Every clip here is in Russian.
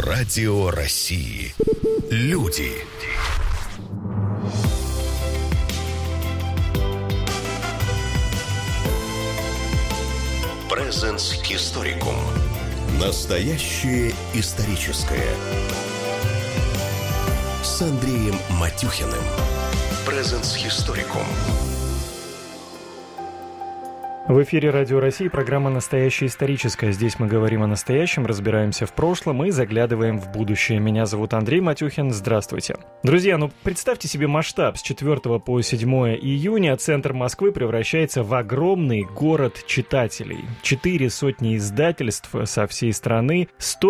Радио России. Люди. Presens Historicum. Настоящее историческое. С Андреем Матюхиным. Presens Historicum. В эфире Радио России программа «Настоящее историческое». Здесь мы говорим о настоящем, разбираемся в прошлом и заглядываем в будущее. Меня зовут Андрей Матюхин. Здравствуйте. Друзья, представьте себе масштаб. С 4 по 7 июня центр Москвы превращается в огромный город читателей. 400 издательств со всей страны,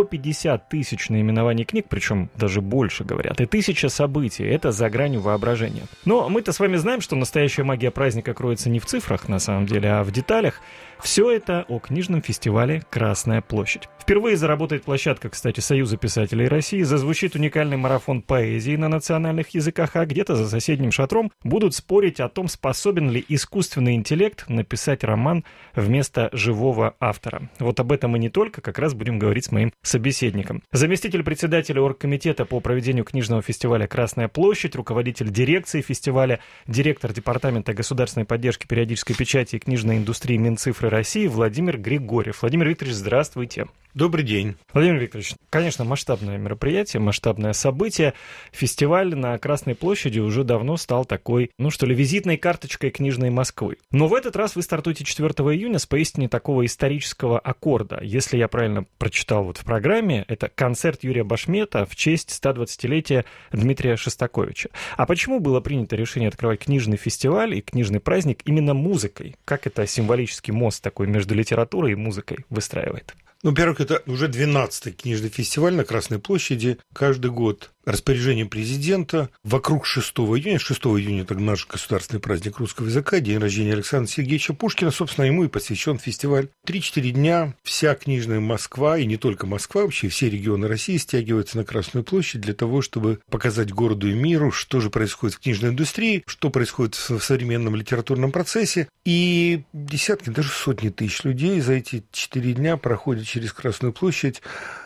150 тысяч наименований книг, причем даже больше, говорят, и 1000 событий. Это за гранью воображения. Но мы-то с вами знаем, что настоящая магия праздника кроется не в цифрах, на самом деле, а в деталях. Все это о книжном фестивале «Красная площадь». Впервые заработает площадка, кстати, Союза писателей России, зазвучит уникальный марафон поэзии на национальных языках, а где-то за соседним шатром будут спорить о том, способен ли искусственный интеллект написать роман вместо живого автора. Вот об этом и не только, как раз будем говорить с моим собеседником. Заместитель председателя оргкомитета по проведению книжного фестиваля «Красная площадь», руководитель дирекции фестиваля, директор департамента государственной поддержки периодической печати и книжной индустрии Минцифры России Владимир Григорьев. Владимир Викторович, здравствуйте. Добрый день. Владимир Викторович, конечно, масштабное мероприятие, масштабное событие. Фестиваль на Красной площади уже давно стал такой, визитной карточкой книжной Москвы. Но в этот раз вы стартуете 4 июня с поистине такого исторического аккорда. Если я правильно прочитал в программе, это концерт Юрия Башмета в честь 120-летия Дмитрия Шостаковича. А почему было принято решение открывать книжный фестиваль и книжный праздник именно музыкой? Как это символический мост такой между литературой и музыкой выстраивает? Во-первых, это уже 12-й книжный фестиваль на Красной площади. Каждый год распоряжением президента вокруг 6 июня. 6 июня – это наш государственный праздник русского языка, день рождения Александра Сергеевича Пушкина. Собственно, ему и посвящен фестиваль. 3-4 дня вся книжная Москва, и не только Москва, вообще все регионы России стягиваются на Красную площадь для того, чтобы показать городу и миру, что же происходит в книжной индустрии, что происходит в современном литературном процессе. И десятки, даже сотни тысяч людей за эти 4 дня проходят через Красную площадь,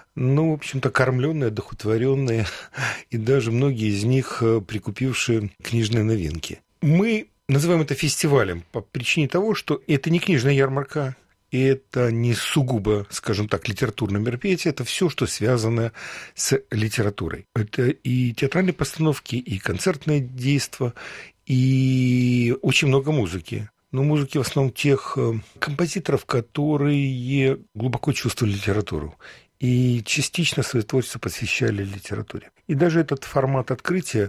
в общем-то, кормленные, одухотворенные, и даже многие из них прикупившие книжные новинки. Мы называем это фестивалем по причине того, что это не книжная ярмарка, и это не сугубо, скажем так, литературное мероприятие, это все, что связано с литературой. Это и театральные постановки, и концертные действия, и очень много музыки. Но музыки в основном тех композиторов, которые глубоко чувствовали литературу и частично свое творчество посвящали литературе. И даже этот формат открытия,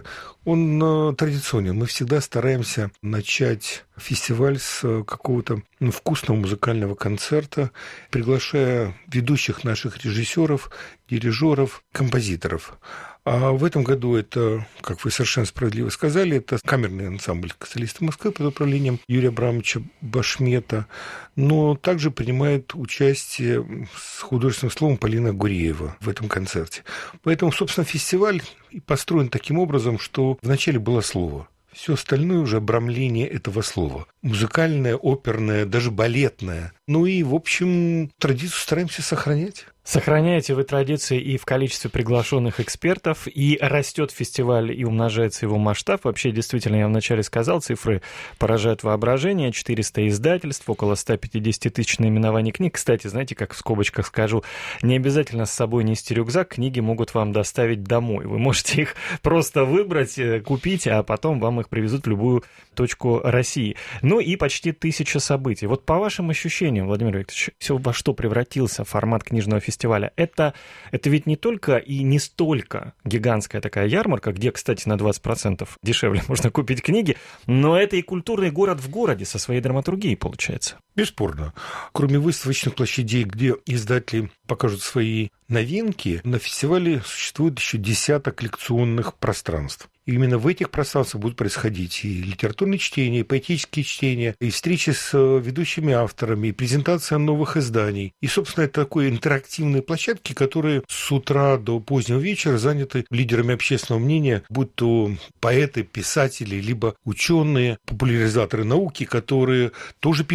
он традиционен. Мы всегда стараемся начать фестиваль с какого-то вкусного музыкального концерта, приглашая ведущих наших режиссеров, дирижеров, композиторов. А в этом году это, как вы совершенно справедливо сказали, это камерный ансамбль «Солисты Москвы» под управлением Юрия Абрамовича Башмета, но также принимает участие с художественным словом Полина Гуреева в этом концерте. Поэтому, собственно, фестиваль построен таким образом, что вначале было слово. Все остальное уже обрамление этого слова. Музыкальное, оперное, даже балетное. И, в общем, традицию стараемся сохранять. Сохраняете вы традиции и в количестве приглашенных экспертов, и растет фестиваль, и умножается его масштаб. Вообще, действительно, я вначале сказал, цифры поражают воображение. 400 издательств, около 150 тысяч наименований книг. Кстати, знаете, как в скобочках скажу, не обязательно с собой нести рюкзак, книги могут вам доставить домой. Вы можете их просто выбрать, купить, а потом вам их привезут в любую точку России. И почти 1000 событий. Вот по вашим ощущениям, Владимир Викторович, все во что превратился формат книжного фестиваля? Это ведь не только и не столько гигантская такая ярмарка, где, кстати, на 20% дешевле можно купить книги, но это и культурный город в городе со своей драматургией, получается. Бесспорно. Кроме выставочных площадей, где издатели покажут свои новинки, на фестивале существует еще десяток лекционных пространств. И именно в этих пространствах будут происходить и литературные чтения, и поэтические чтения, и встречи с ведущими авторами, и презентация новых изданий. И, собственно, это такие интерактивные площадки, которые с утра до позднего вечера заняты лидерами общественного мнения, будь то поэты, писатели, либо ученые, популяризаторы науки, которые тоже пишут книги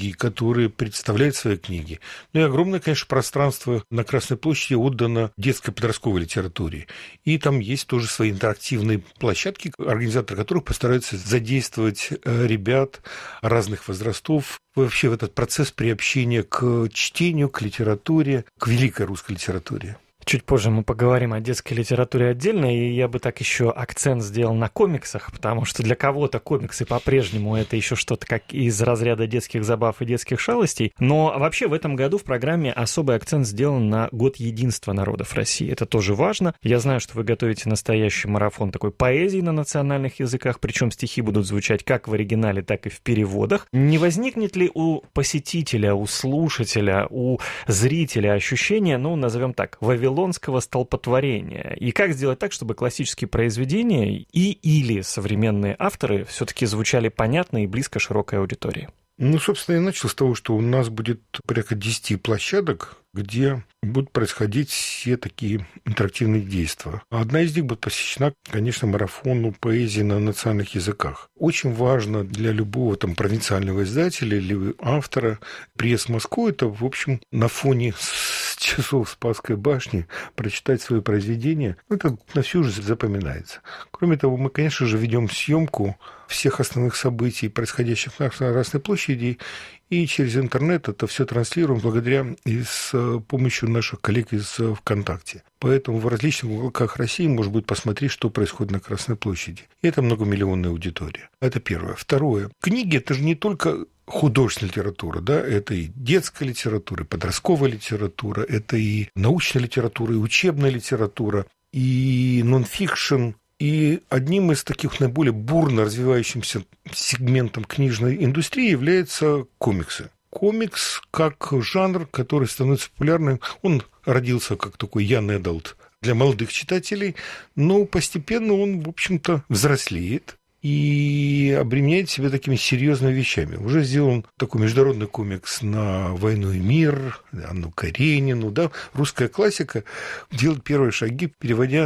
книги, которые представляют свои книги. Ну и огромное, конечно, пространство на Красной площади отдано детской подростковой литературе. И там есть тоже свои интерактивные площадки, организаторы которых постараются задействовать ребят разных возрастов вообще в этот процесс приобщения к чтению, к литературе, к великой русской литературе. Чуть позже мы поговорим о детской литературе отдельно, и я бы так еще акцент сделал на комиксах, потому что для кого-то комиксы по-прежнему это еще что-то как из разряда детских забав и детских шалостей. Но вообще в этом году в программе особый акцент сделан на Год единства народов России. Это тоже важно. Я знаю, что вы готовите настоящий марафон такой поэзии на национальных языках, причем стихи будут звучать как в оригинале, так и в переводах. Не возникнет ли у посетителя, у слушателя, у зрителя ощущение, назовем так, вавилонского столпотворения? И как сделать так, чтобы классические произведения или современные авторы все-таки звучали понятно и близко широкой аудитории? Собственно, я начал с того, что у нас будет порядка 10 площадок, где будут происходить все такие интерактивные действия. Одна из них будет посвящена, конечно, марафону поэзии на национальных языках. Очень важно для любого провинциального издателя или автора приезд в Москву, это, в общем, на фоне часов Спасской башни прочитать свое произведение, это на всю жизнь запоминается. Кроме того, мы, конечно же, ведем съемку всех основных событий, происходящих на Красной площади, и через интернет это все транслируем благодаря и с помощью наших коллег из ВКонтакте. Поэтому в различных уголках России можно будет посмотреть, что происходит на Красной площади. И это многомиллионная аудитория. Это первое. Второе. Книги – это же не только художественная литература, да, это и детская литература, и подростковая литература, это и научная литература, и учебная литература, и нон-фикшн. И одним из таких наиболее бурно развивающимся сегментом книжной индустрии являются комиксы. Комикс как жанр, который становится популярным, он родился как такой young adult для молодых читателей, но постепенно он, в общем-то, взрослеет и обременяет себя такими серьезными вещами. Уже сделан такой международный комикс на «Войну и мир», Анну Каренину, да, русская классика делает первые шаги, переводя,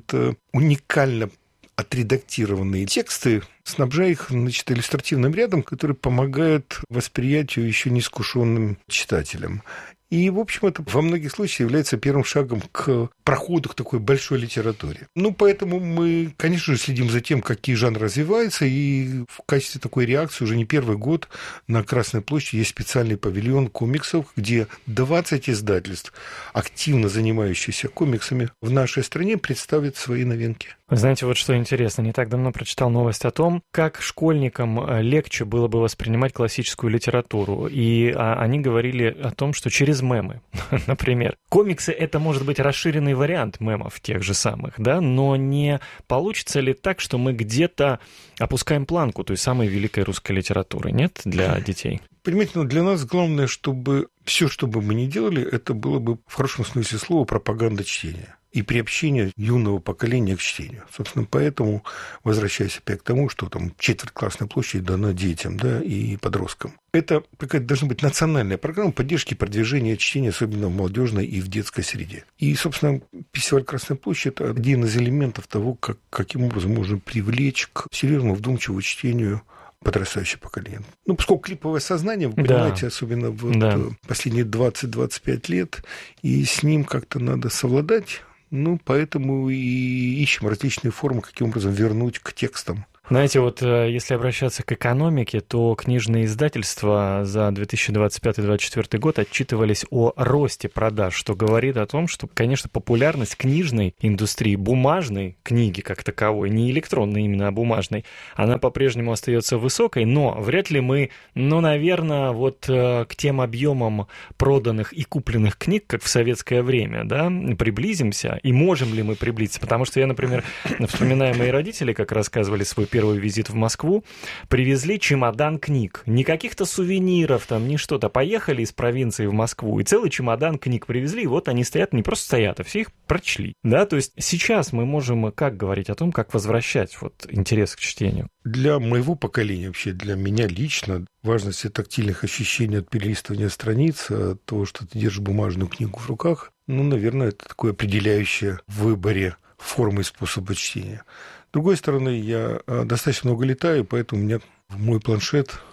уникально отредактированные тексты, снабжая их, иллюстративным рядом, который помогает восприятию еще неискушенным читателям. И, в общем, это во многих случаях является первым шагом к проходу к такой большой литературе. Поэтому мы, конечно же, следим за тем, какие жанры развиваются, и в качестве такой реакции уже не первый год на Красной площади есть специальный павильон комиксов, где 20 издательств, активно занимающихся комиксами в нашей стране, представят свои новинки. Знаете, вот что интересно, не так давно прочитал новость о том, как школьникам легче было бы воспринимать классическую литературу. И они говорили о том, что через мемы, например. Комиксы — это может быть расширенный вариант мемов тех же самых, да, но не получится ли так, что мы где-то опускаем планку той самой великой русской литературы, нет, для детей? Понимаете, для нас главное, чтобы все, что бы мы ни делали, это было бы в хорошем смысле слова пропаганда чтения и приобщение юного поколения к чтению. Собственно, поэтому, возвращаясь опять к тому, что четверть Красной площади дана детям, да, и подросткам. Это какая-то должна быть национальная программа поддержки и продвижения чтения, особенно в молодежной и в детской среде. И, собственно, фестиваль Красной площади – это один из элементов того, каким образом можно привлечь к серьезному, вдумчивому чтению подрастающее поколение. Поскольку клиповое сознание, вы понимаете, особенно последние 20-25 лет, и с ним как-то надо совладать, поэтому и ищем различные формы, каким образом вернуть к текстам. Знаете, вот если обращаться к экономике, то книжные издательства за 2025-2024 год отчитывались о росте продаж, что говорит о том, что, конечно, популярность книжной индустрии, бумажной книги как таковой, не электронной именно, а бумажной, она по-прежнему остается высокой, но вряд ли мы, наверное, к тем объемам проданных и купленных книг, как в советское время, да, приблизимся, и можем ли мы приблизиться, потому что я, например, вспоминаю, мои родители, как рассказывали свой первый визит в Москву, привезли чемодан книг. Не каких-то сувениров, ни что-то. Поехали из провинции в Москву, и целый чемодан книг привезли, и вот они стоят, не просто стоят, а все их прочли. Да, то есть сейчас мы можем как говорить о том, как возвращать интерес к чтению? Для моего поколения, вообще для меня лично, важность тактильных ощущений от перелистывания страниц, от того, что ты держишь бумажную книгу в руках, наверное, это такое определяющее в выборе формы и способа чтения. С другой стороны, я достаточно много летаю, поэтому у меня в мой планшет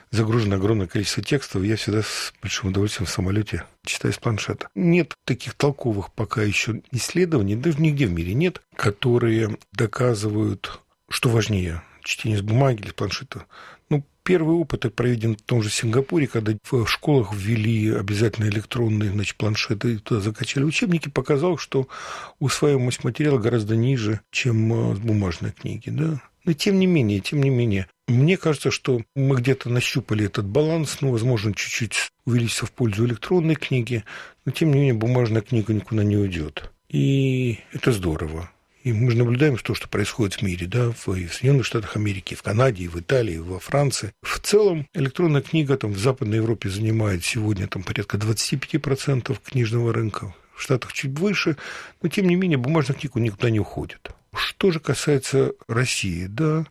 загружено огромное количество текстов, я всегда с большим удовольствием в самолете читаю с планшета. Нет таких толковых пока еще исследований, даже нигде в мире нет, которые доказывают, что важнее, чтение с бумаги или с планшета. Первый опыт проведен в том же Сингапуре, когда в школах ввели обязательно электронные, планшеты, и туда закачали учебники, показал, что усваиваемость материала гораздо ниже, чем с бумажной книги. Да? Но тем не менее, мне кажется, что мы где-то нащупали этот баланс, возможно, чуть-чуть увеличится в пользу электронной книги, но тем не менее бумажная книга никуда не уйдет. И это здорово. И мы же наблюдаем то, что происходит в мире, да, в Соединенных Штатах Америки, в Канаде, в Италии, во Франции. В целом электронная книга в Западной Европе занимает сегодня порядка 25% книжного рынка, в Штатах чуть выше, но тем не менее бумажная книга никуда не уходит. Что же касается России, да,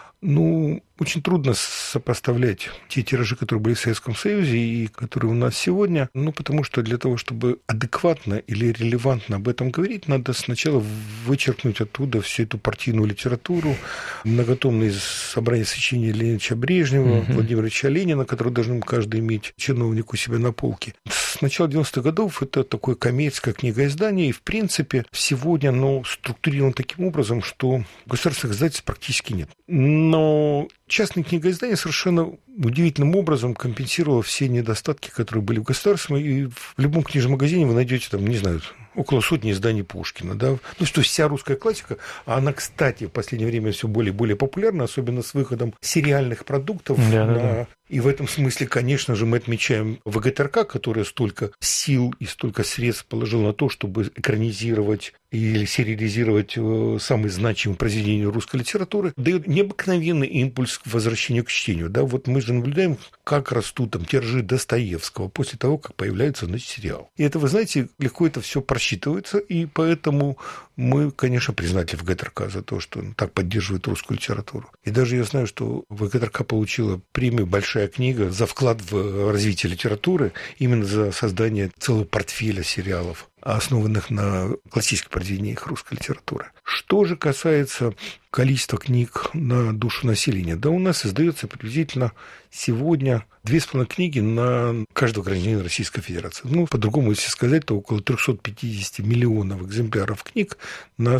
очень трудно сопоставлять те тиражи, которые были в Советском Союзе и которые у нас сегодня, потому что для того, чтобы адекватно или релевантно об этом говорить, надо сначала вычеркнуть оттуда всю эту партийную литературу, многотомные собрания сочинений Леонида Ильича Брежнева, Владимира Ильича Ленина, которые должен каждый иметь чиновник у себя на полке. С начала 90-х годов это такое коммерческое книгоиздание, и, в принципе, сегодня оно структурировано таким образом, что государственных издательств практически нет. Но частное книгоиздание совершенно удивительным образом компенсировало все недостатки, которые были в государственном, и в любом книжном магазине вы найдете, около сотни изданий Пушкина, да, то есть вся русская классика, а она, кстати, в последнее время все более и более популярна, особенно с выходом сериальных продуктов. И в этом смысле, конечно же, мы отмечаем ВГТРК, которая столько сил и столько средств положила на то, чтобы экранизировать или сериализировать самые значимые произведения русской литературы, дает необыкновенный импульс к возвращению к чтению. Да? Мы же наблюдаем, как растут тиражи Достоевского после того, как появляется сериал. И это, вы знаете, легко это все просчитывается, и поэтому мы, конечно, признательны ВГТРК за то, что он так поддерживает русскую литературу. И даже я знаю, что ВГТРК получила премию «Большая книга» за вклад в развитие литературы, именно за создание целого портфеля сериалов, основанных на классических произведениях русской литературы. Что же касается количества книг на душу населения, да, у нас издается приблизительно сегодня 2,5 книги на каждого гражданина Российской Федерации. По-другому, если сказать, то около 350 миллионов экземпляров книг на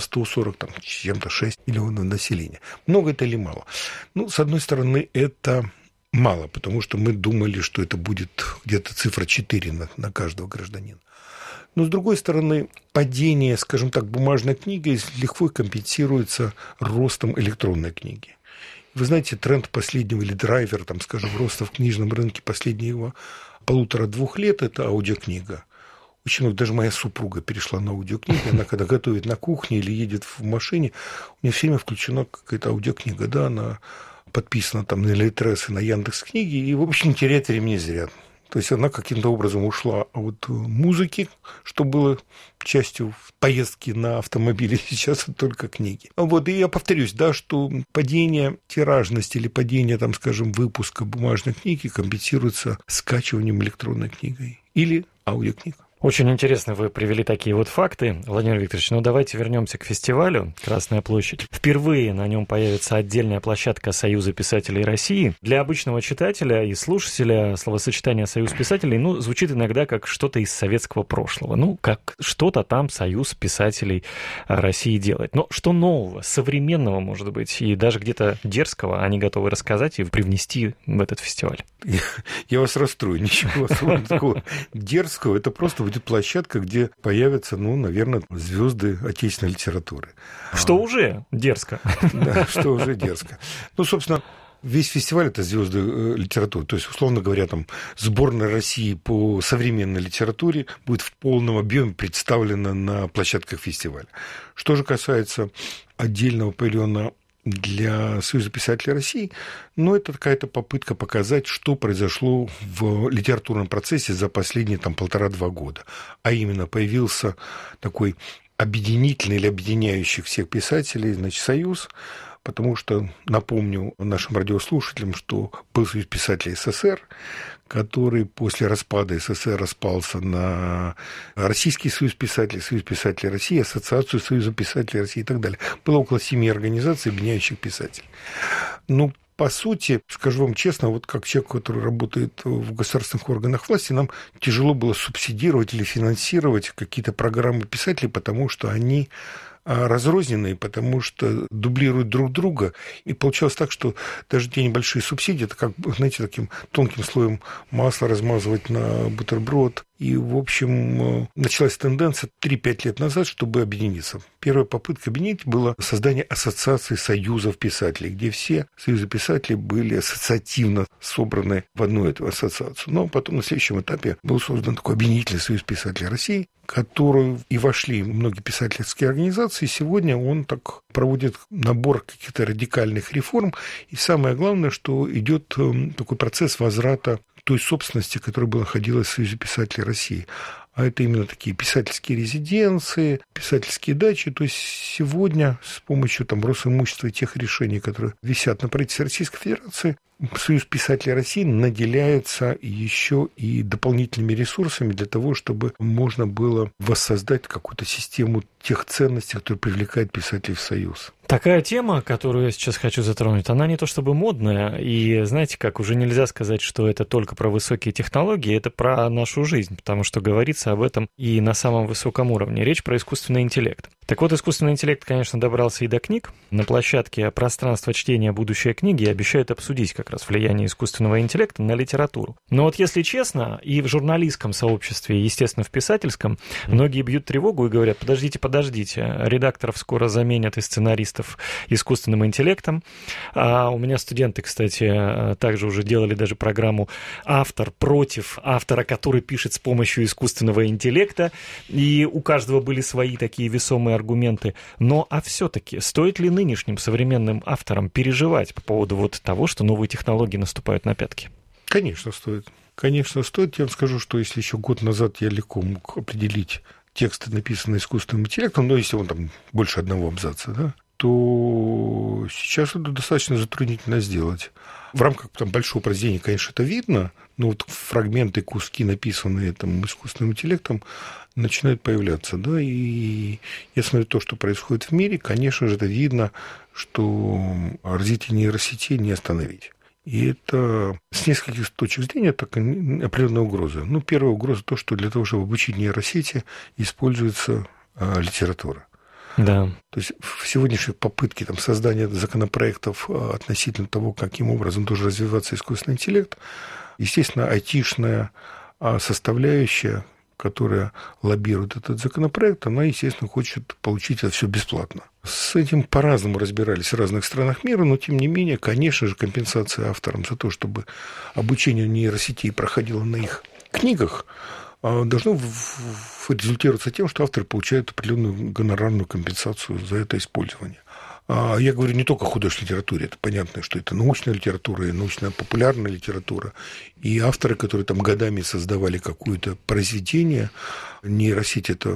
146 миллионов населения. Много это или мало? С одной стороны, это мало, потому что мы думали, что это будет где-то цифра 4 на каждого гражданина. Но, с другой стороны, падение, скажем так, бумажной книги легко компенсируется ростом электронной книги. Вы знаете, тренд последнего, или драйвер, роста в книжном рынке последнего 1,5-2 лет – это аудиокнига. Очень много, даже моя супруга перешла на аудиокнигу. Она, когда готовит на кухне или едет в машине, у нее все время включена какая-то аудиокнига, да, она подписана на Литрес и на Яндекс.Книги, и, в общем, теряет времени зря. То есть она каким-то образом ушла от музыки, что было частью поездки на автомобиле, сейчас это только книги. И я повторюсь, да, что падение тиражности или падение, выпуска бумажной книги компенсируется скачиванием электронной книгой или аудиокниг. Очень интересно вы привели такие факты, Владимир Викторович. Давайте вернемся к фестивалю «Красная площадь». Впервые на нем появится отдельная площадка Союза писателей России. Для обычного читателя и слушателя словосочетание «Союз писателей» звучит иногда как что-то из советского прошлого. Как что-то там Союз писателей России делает. Но что нового, современного, может быть, и даже где-то дерзкого они готовы рассказать и привнести в этот фестиваль? Я вас расстрою. Ничего такого дерзкого. Это просто будет площадка, где появятся, наверное, звезды отечественной литературы. Что уже дерзко. Да, что уже дерзко. Собственно, весь фестиваль – это звезды литературы. То есть, условно говоря, сборная России по современной литературе будет в полном объеме представлена на площадках фестиваля. Что же касается отдельного павильона для Союза писателей России, это какая-то попытка показать, что произошло в литературном процессе за последние 1,5-2 года. А именно, появился такой объединительный или объединяющий всех писателей, Союз, потому что, напомню нашим радиослушателям, что был Союз писателей СССР, который после распада СССР распался на Российский союз писателей России, Ассоциацию Союза писателей России и так далее. Было около 7 организаций, объединяющих писателей. по сути, скажу вам честно, вот как человек, который работает в государственных органах власти, нам тяжело было субсидировать или финансировать какие-то программы писателей, потому что они разрозненные, потому что дублируют друг друга. И получалось так, что даже те небольшие субсидии, это как, знаете, таким тонким слоем масла размазывать на бутерброд. И, в общем, началась тенденция 3-5 лет назад, чтобы объединиться. Первая попытка объединить была создание ассоциации союзов писателей, где все союзы писателей были ассоциативно собраны в одну эту ассоциацию. Но потом на следующем этапе был создан такой объединительный союз писателей России, в который и вошли многие писательские организации. Сегодня он так проводит набор каких-то радикальных реформ. И самое главное, что идет такой процесс возврата той собственности, которая была находилась в Союзе писателей России. А это именно такие писательские резиденции, писательские дачи. То есть сегодня с помощью Росимущества и тех решений, которые висят на правительстве Российской Федерации, Союз писателей России наделяется еще и дополнительными ресурсами для того, чтобы можно было воссоздать какую-то систему тех ценностей, которые привлекают писателей в Союз. Такая тема, которую я сейчас хочу затронуть, она не то чтобы модная, и, знаете, как уже нельзя сказать, что это только про высокие технологии, это про нашу жизнь, потому что говорится об этом и на самом высоком уровне. Речь про искусственный интеллект. Так вот, искусственный интеллект, конечно, добрался и до книг. На площадке «Пространство чтения. Будущее книги» обещают обсудить как раз влияние искусственного интеллекта на литературу. Но вот если честно, и в журналистском сообществе, и, естественно, в писательском, многие бьют тревогу и говорят: подождите, редакторов скоро заменят и сценаристов искусственным интеллектом. А у меня студенты, кстати, также уже делали даже программу «Автор против автора, который пишет с помощью искусственного интеллекта», и у каждого были свои такие весомые аргументы. Но а все-таки стоит ли нынешним современным авторам переживать по поводу вот того, что новые технологии наступают на пятки? Конечно, стоит. Конечно, стоит. Я вам скажу, что если еще год назад я легко мог определить тексты, написанные искусственным интеллектом, но если он там больше одного абзаца, да, то сейчас это достаточно затруднительно сделать. В рамках большого произведения, конечно, это видно, но вот фрагменты, куски, написанные искусственным интеллектом, начинают появляться, да, и я смотрю то, что происходит в мире, конечно же, это видно, что развитие нейросетей не остановить. И это с нескольких точек зрения так определенная угроза. Первая угроза то, что для того, чтобы обучить нейросети, используется литература. Да. То есть в сегодняшней попытке создания законопроектов относительно того, каким образом должен развиваться искусственный интеллект, естественно, айтишная составляющая, которая лоббирует этот законопроект, она, естественно, хочет получить это все бесплатно. С этим по-разному разбирались в разных странах мира, но, тем не менее, конечно же, компенсация авторам за то, чтобы обучение нейросетей проходило на их книгах, должно результироваться тем, что авторы получают определенную гонорарную компенсацию за это использование. Я говорю не только о художественной литературе, это понятно, что это научная литература и научно-популярная литература. И авторы, которые годами создавали какое-то произведение, нейросеть это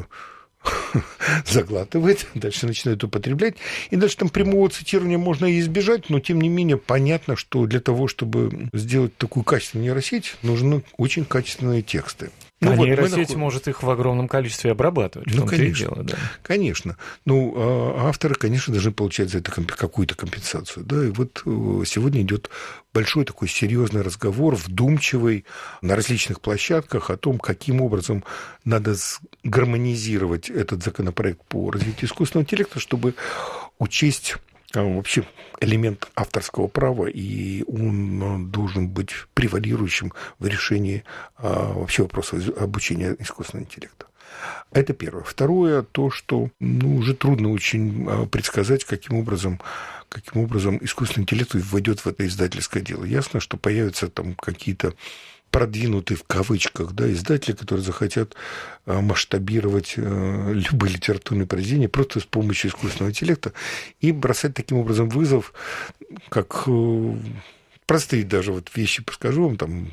заглатывает, дальше начинают употреблять, и дальше прямого цитирования можно и избежать, но, тем не менее, понятно, что для того, чтобы сделать такую кассовую нейросеть, нужны очень качественные тексты. Нейросеть может их в огромном количестве обрабатывать. Конечно. Дело, да. Конечно. Авторы, конечно, должны получать за это какую-то компенсацию. Да? И вот сегодня идет большой такой серьезный разговор, вдумчивый, на различных площадках о том, каким образом надо гармонизировать этот законопроект по развитию искусственного интеллекта, чтобы учесть вообще элемент авторского права, и он должен быть превалирующим в решении вообще вопроса обучения искусственного интеллекта. Это первое. Второе, то, что уже трудно очень предсказать, каким образом искусственный интеллект войдет в это издательское дело. Ясно, что появятся какие-то продвинутые в кавычках, да, издатели, которые захотят масштабировать любые литературные произведения просто с помощью искусственного интеллекта и бросать таким образом вызов, как простые даже вещи, скажу вам,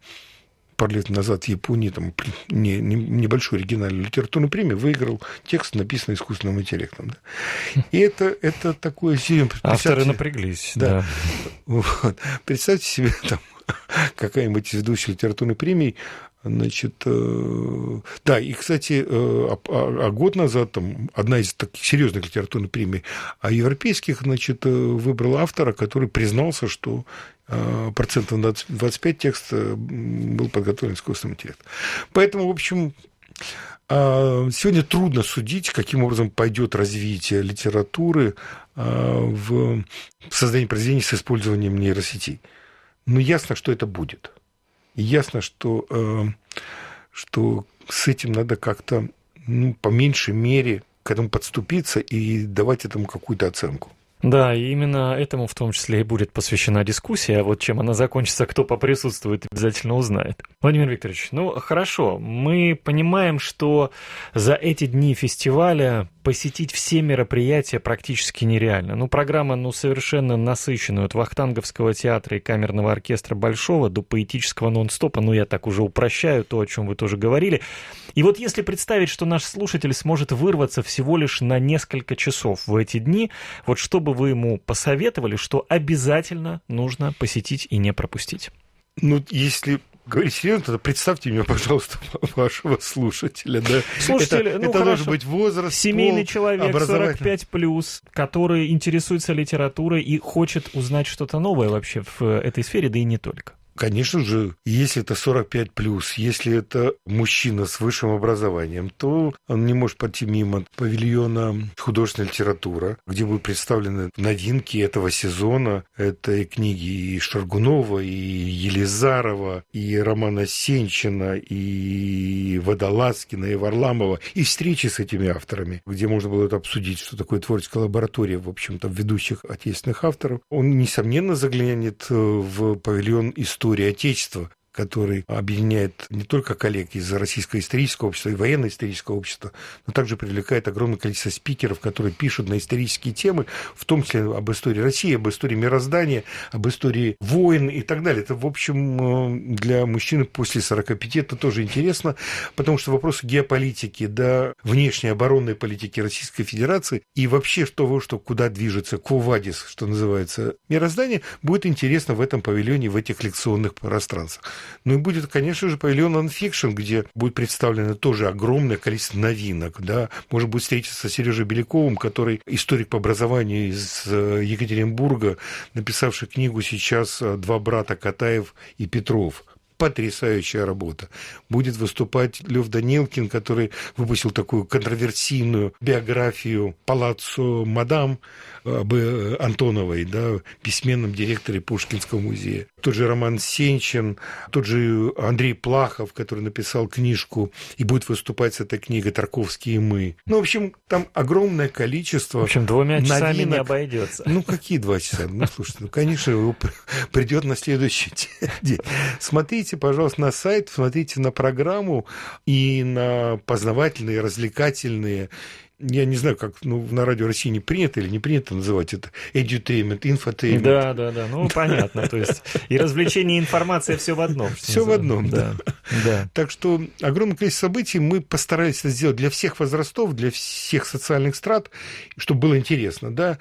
пару лет назад в Японии небольшую оригинальную литературную премию выиграл текст, написанный искусственным интеллектом. Да. И это такое серьезное... Авторы напряглись. Да. Вот. Представьте себе, какая-нибудь из ведущих литературной премий Значит, да, и, кстати, год назад там одна из таких серьезных литературных премий, европейских, значит, выбрала автора, который признался, что процентов на 25 текста был подготовлен искусственным интеллектом. Поэтому, в общем, сегодня трудно судить, каким образом пойдет развитие литературы в создании произведений с использованием нейросетей. Но ясно, что это будет. И ясно, что с этим надо как-то, по меньшей мере, к этому подступиться и давать этому какую-то оценку. Да, и именно этому в том числе и будет посвящена дискуссия. А вот чем она закончится, кто поприсутствует, обязательно узнает. Владимир Викторович, хорошо, мы понимаем, что за эти дни фестиваля посетить все мероприятия практически нереально. Программа, совершенно насыщенная от Вахтанговского театра и камерного оркестра Большого до поэтического нон-стопа. Я так уже упрощаю то, о чем вы тоже говорили. И вот если представить, что наш слушатель сможет вырваться всего лишь на несколько часов в эти дни, вот что бы вы ему посоветовали, что обязательно нужно посетить и не пропустить? Если говорить серьезно, тогда представьте мне, пожалуйста, вашего слушателя. Да? Слушатель, это должен быть возраст, семейный пол, человек, 45+, который интересуется литературой и хочет узнать что-то новое вообще в этой сфере, да и не только. Конечно же, если это 45+, если это мужчина с высшим образованием, то он не может пойти мимо павильона художественная литература, где будут представлены новинки этого сезона. Это и книги и Шаргунова, и Елизарова, и Романа Сенчина, и Водолазкина, и Варламова, и встречи с этими авторами, где можно было это обсудить, что такое творческая лаборатория, в общем-то, ведущих отечественных авторов. Он, несомненно, заглянет в павильон истории Отечества, который объединяет не только коллег из Российского исторического общества и военно-исторического общества, но также привлекает огромное количество спикеров, которые пишут на исторические темы, в том числе об истории России, об истории мироздания, об истории войн и так далее. Это, в общем, для мужчин после 45 это тоже интересно, потому что вопросы геополитики, внешней оборонной политики Российской Федерации и вообще что куда движется Quo-Vadis, что называется, мироздание, будет интересно в этом павильоне, в этих лекционных пространствах. И будет, конечно же, павильон нон-фикшн, где будет представлено тоже огромное количество новинок. Может быть, встретиться с Сережей Беляковым, который историк по образованию из Екатеринбурга, написавший книгу сейчас «Два брата Катаев и Петров». Потрясающая работа. Будет выступать Лев Данилкин, который выпустил такую контроверсийную биографию «Палаццо Мадам» об Антоновой, письменном директоре Пушкинского музея. Тот же Роман Сенчин, тот же Андрей Плахов, который написал книжку и будет выступать с этой книгой «Тарковский и мы». В общем, там огромное количество. В общем, 2 часами не обойдется. Какие 2 часа? Слушайте, конечно, его придет на следующий день. Смотрите, пожалуйста, на сайт, смотрите на программу и на познавательные, развлекательные. Я не знаю, как на Радио России не принято или не принято называть это edutainment, infotainment. Да, понятно. То есть и развлечение, и информация все в одном. Все в одном, да. Так что огромное количество событий мы постарались это сделать для всех возрастов, для всех социальных страт, чтобы было интересно,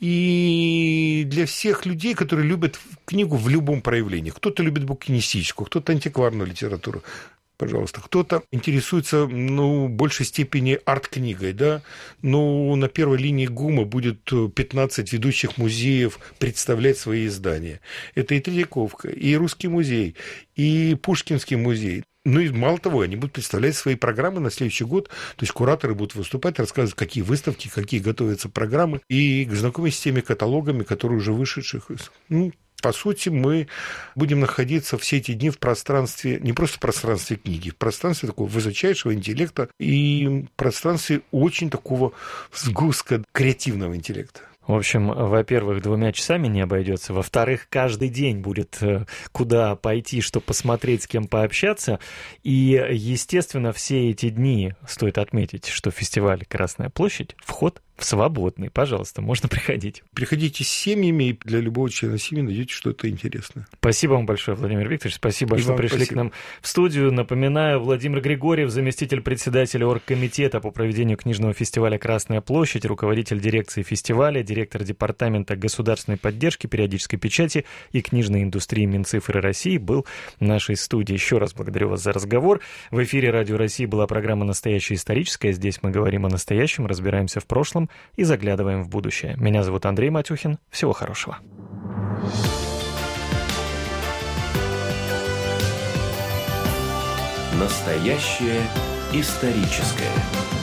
и для всех людей, которые любят книгу в любом проявлении. Кто-то любит букинистическую, кто-то антикварную литературу. Пожалуйста. Кто-то интересуется, в большей степени арт-книгой, на первой линии ГУМа будет 15 ведущих музеев представлять свои издания. Это и Третьяковка, и Русский музей, и Пушкинский музей. И мало того, они будут представлять свои программы на следующий год. То есть кураторы будут выступать, рассказывать, какие выставки, какие готовятся программы, и знакомить с теми каталогами, которые уже вышедших. По сути, мы будем находиться все эти дни в пространстве, не просто в пространстве книги, в пространстве такого высочайшего интеллекта и пространстве очень такого сгустка креативного интеллекта. В общем, во-первых, 2 часами не обойдется. Во-вторых, каждый день будет куда пойти, что посмотреть, с кем пообщаться. И, естественно, все эти дни, стоит отметить, что фестиваль «Красная площадь» вход свободный. Пожалуйста, можно приходить. Приходите с семьями, и для любого члена семьи найдете что-то интересное. Спасибо вам большое, Владимир Викторович. Спасибо, что пришли к нам в студию. Напоминаю, Владимир Григорьев, заместитель председателя оргкомитета по проведению книжного фестиваля «Красная площадь», руководитель дирекции фестиваля, директор департамента государственной поддержки, периодической печати и книжной индустрии Минцифры России, был в нашей студии. Еще раз благодарю вас за разговор. В эфире Радио России была программа «Настоящая историческая». Здесь мы говорим о настоящем, разбираемся в прошлом и заглядываем в будущее. Меня зовут Андрей Матюхин. Всего хорошего. Настоящее историческое.